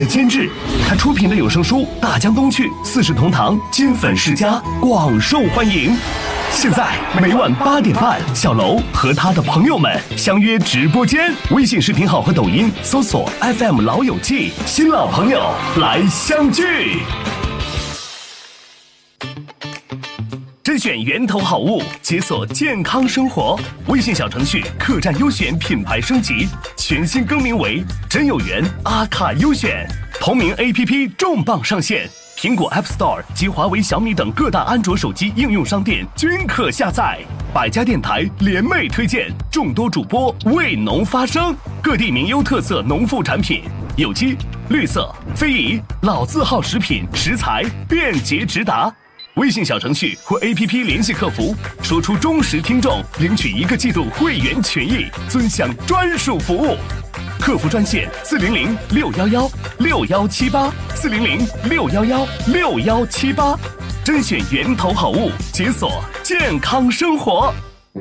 监制，他出品的有声书《大江东去》《四世同堂》金粉世家广受欢迎。现在每晚8点半，小楼和他的朋友们相约直播间，微信视频号和抖音搜索 FM 老友记，新老朋友来相聚。甄选源头好物，解锁健康生活。微信小程序客栈优选品牌升级，全新更名为真有缘阿卡优选。同名 APP 重磅上线，苹果 App Store 及华为、小米等各大安卓手机应用商店均可下载。百家电台联袂推荐，众多主播为农发声，各地名优特色农副产品，有机、绿色、非遗、老字号食品食材便捷直达。微信小程序或 APP 联系客服，说出忠实听众，领取1个季度会员权益，尊享专属服务。客服专线400-611-6178，400-611-6178，甄选源头好物，解锁健康生活。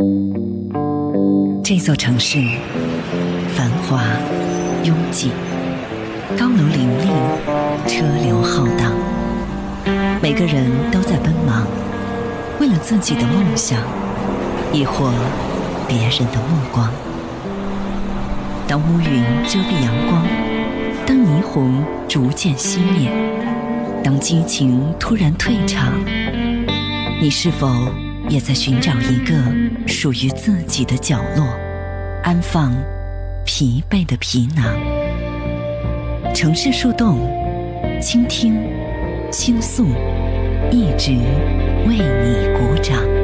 这座城市繁华拥挤，高楼林立，车流浩荡，每个人都在奔忙，为了自己的梦想，亦或别人的目光。当乌云遮蔽阳光，当霓虹逐渐熄灭，当激情突然退场，你是否也在寻找一个属于自己的角落，安放疲惫的皮囊？城市树洞，倾听，倾诉，一直为你鼓掌。